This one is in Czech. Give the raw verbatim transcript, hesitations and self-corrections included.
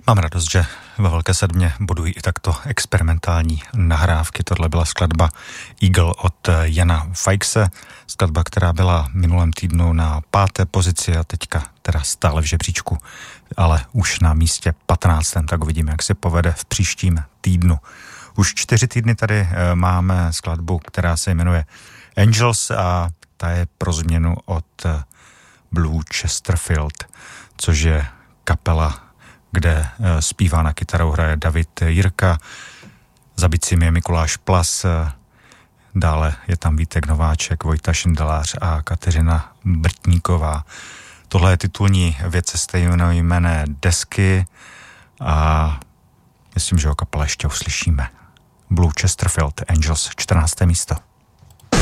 Mám radost, že ve Velké sedmě budují i takto experimentální nahrávky. Tohle byla skladba Eagle od Jana Fajkse, skladba, která byla minulém týdnu na páté pozici a teďka teda stále v žebříčku, ale už na místě patnáctém, tak uvidíme, jak se povede v příštím týdnu. Už čtyři týdny tady máme skladbu, která se jmenuje Angels a ta je pro změnu od Blue Chesterfield, což je kapela, kde zpívá na kytaru, hraje David Jirka, za bicím je Mikuláš Plas, dále je tam Vítek Nováček, Vojta Šindelář a Kateřina Brtníková. Tohle je titulní věc se stejnojmenné desky a myslím, že ho kapela ještě uslyšíme. Blue Chesterfield, Angels, čtrnácté místo.